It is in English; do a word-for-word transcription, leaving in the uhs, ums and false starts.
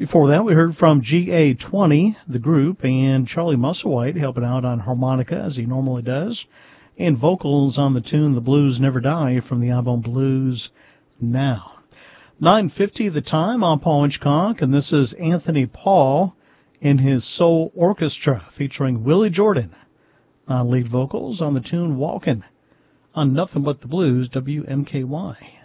Before that, we heard from G A twenty, the group, and Charlie Musselwhite helping out on harmonica, as he normally does, and vocals on the tune The Blues Never Die from the album Blues Now. nine fifty the time. I'm Paul Hitchcock, and this is Anthony Paul and his Soul Orchestra, featuring Willie Jordan on lead vocals on the tune Walkin' on Nothing But the Blues, W M K Y.